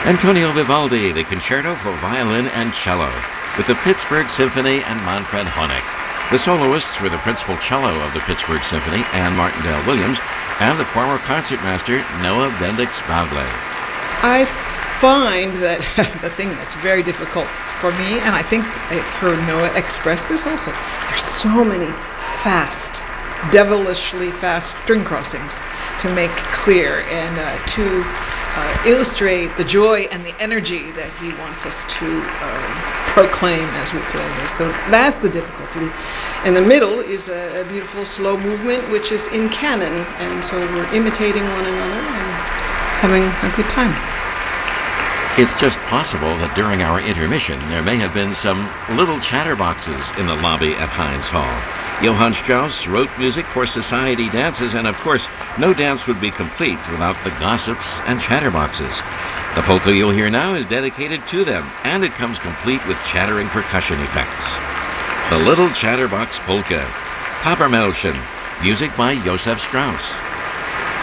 Antonio Vivaldi, the Concerto for Violin and Cello, with the Pittsburgh Symphony and Manfred Honeck. The soloists were the principal cello of the Pittsburgh Symphony, Anne Martindale Williams, and the former concertmaster, Noah Bendix Baugle. I find that the thing that's very difficult for me, and I think I heard Noah express this also, there's so many fast, devilishly fast string crossings to make clear and to illustrate the joy and the energy that he wants us to proclaim as we play this. So that's the difficulty. In the middle is a beautiful slow movement, which is in canon, and so we're imitating one another and having a good time. It's just possible that during our intermission there may have been some little chatterboxes in the lobby at Heinz Hall. Johann Strauss wrote music for society dances, and of course, no dance would be complete without the gossips and chatterboxes. The polka you'll hear now is dedicated to them, and it comes complete with chattering percussion effects. The Little Chatterbox Polka, Papermäulchen, music by Josef Strauss.